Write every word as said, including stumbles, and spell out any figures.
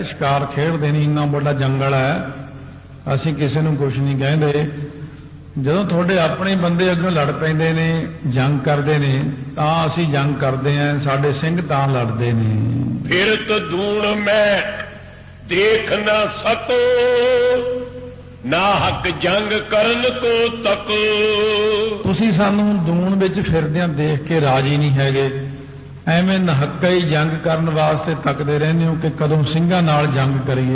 ਸ਼ਿਕਾਰ ਖੇਡਦੇ ਨਹੀਂ, ਇੰਨਾ ਵੱਡਾ ਜੰਗਲ ਹੈ, ਅਸੀਂ ਕਿਸੇ ਨੂੰ ਕੁਝ ਨਹੀਂ ਕਹਿੰਦੇ। ਜਦੋਂ ਤੁਹਾਡੇ ਆਪਣੇ ਬੰਦੇ ਅੱਗੋਂ ਲੜ ਪੈਂਦੇ ਨੇ, ਜੰਗ ਕਰਦੇ ਨੇ, ਤਾਂ ਅਸੀਂ ਜੰਗ ਕਰਦੇ ਆਂ, ਸਾਡੇ ਸਿੰਘ ਤਾਂ ਲੜਦੇ ਨੇ। ਫਿਰ ਤਾਂ ਦੂਣ ਮੈਂ ਦੇਖ ਨਾ ਸਕੋ, ਨਾ ਹੱਕ ਜੰਗ ਕਰਨ ਤੋਂ ਤੱਕ। ਤੁਸੀਂ ਸਾਨੂੰ ਦੂਣ ਵਿੱਚ ਫਿਰਦਿਆਂ ਦੇਖ ਕੇ ਰਾਜੀ ਨਹੀਂ ਹੈਗੇ, ਐਵੇਂ ਨਹੱਕਾ ਹੀ ਜੰਗ ਕਰਨ ਵਾਸਤੇ ਤੱਕਦੇ ਰਹਿੰਦੇ ਹੋ ਕਿ ਕਦੋਂ ਸਿੰਘਾਂ ਨਾਲ ਜੰਗ ਕਰੀਏ।